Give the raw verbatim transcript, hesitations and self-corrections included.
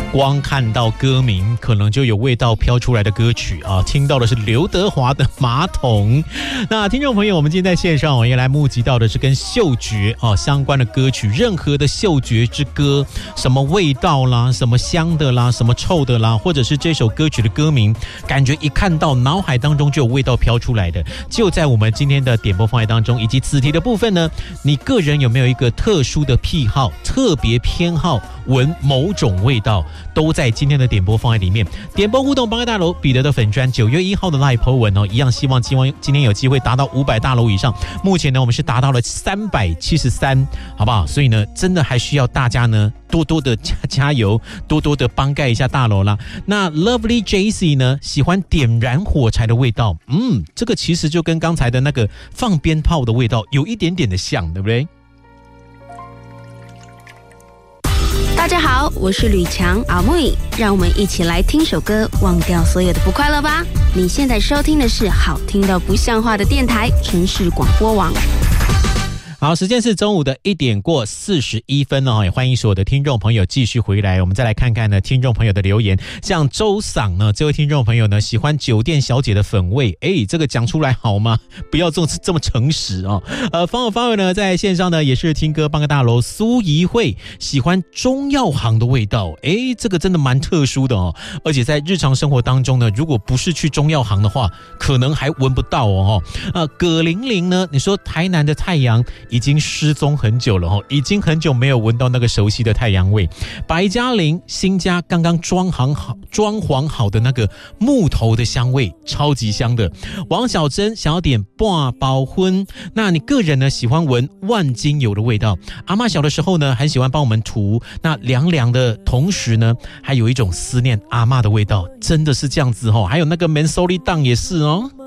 光看到歌名可能就有味道飘出来的歌曲啊，听到的是刘德华的马桶。那听众朋友，我们今天在线上我也来募集到的是跟嗅觉啊相关的歌曲，任何的嗅觉之歌，什么味道啦，什么香的啦，什么臭的啦，或者是这首歌曲的歌名感觉一看到脑海当中就有味道飘出来的，就在我们今天的点播范围当中。以及此题的部分呢，你个人有没有一个特殊的癖好，特别偏好闻某种味道，都在今天的点播范围里面。点播互动帮大楼彼得的粉专九月一号的 live po 文哦，一样希望今今天有机会达到五百大楼以上。目前呢，我们是达到了三百七十三，好不好？所以呢，真的还需要大家呢多多的加加油，多多的帮盖一下大楼啦。那 Lovely Jaycee 呢，喜欢点燃火柴的味道，嗯，这个其实就跟刚才的那个放鞭炮的味道有一点点的像，对不对？ 大家好，我是吕强阿妹，让我们一起来听首歌，忘掉所有的不快乐吧。你现在收听的是好听到不像话的电台——城市广播网。 好，时间是中午的一点过四十一分哦，也欢迎所有的听众朋友继续回来。我们再来看看呢，听众朋友的留言。像周嗓呢，这位听众朋友呢，喜欢酒店小姐的粉味，哎，这个讲出来好吗？不要这么这么诚实哦。呃，方友方友呢，在线上呢也是听歌帮个大楼。苏怡慧喜欢中药行的味道，哎，这个真的蛮特殊的哦。而且在日常生活当中呢，如果不是去中药行的话，可能还闻不到哦。呃，葛玲玲呢，你说台南的太阳已经失踪很久了哦，已经很久没有闻到那个熟悉的太阳味。白嘉玲新家刚刚装潢好装潢好的那个木头的香味，超级香的。王小珍想要点半包荤，那你个人呢喜欢闻万金油的味道。阿嬷小的时候呢，很喜欢帮我们涂，那凉凉的同时呢，还有一种思念阿嬷的味道，真的是这样子哦。还有那个 Mensoli 档也是哦。